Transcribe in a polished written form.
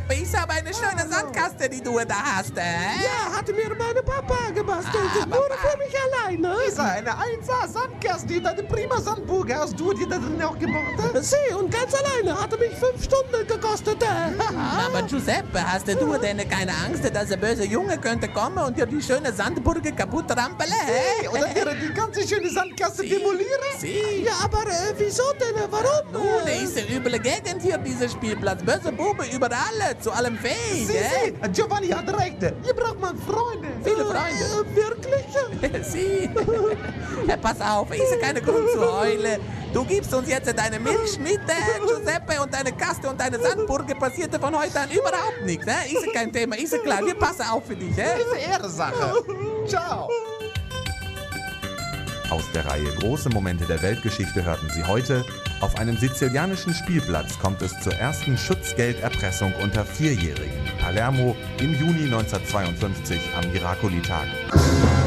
Giuseppe, ist aber eine schöne Sandkaste, die du da hast, Ja, hatte mir meine Papa gebastelt. Ah, Nur Papa. für mich alleine. Isa, eine 1A Sandkaste, eine prima Sandburger. Hast du die da drin auch gemacht? Sie, und ganz alleine. Hatte mich 5 Stunden gekostet. Aber Giuseppe, hast du denn keine Angst, dass ein böser Junge könnte kommen und dir die schöne Sandburger kaputt rampeln? Hey, oder dir die ganze schöne Sandkaste demolieren? Sie. Ja, aber wieso denn? Warum? Nun, ist eine üble Gegend hier, dieser Spielplatz. Böse Buben überall, zu allem fähig, Sie, Giovanni hat recht. Ihr braucht mal Freunde. Viele Freunde. Wirklich? Sie. Pass auf, ist keine Grund zu heulen. Du gibst uns jetzt deine Milch mit, Giuseppe, und deine Kaste und deine Sandburger passierte von heute an überhaupt nichts. Ist kein Thema, ist klar. Wir passen auf für dich. Das ist eine Ehrensache. Ciao. Aus der Reihe Große Momente der Weltgeschichte hörten Sie heute: Auf einem sizilianischen Spielplatz kommt es zur ersten Schutzgelderpressung unter Vierjährigen. Palermo im Juni 1952 am Miracoli-Tag.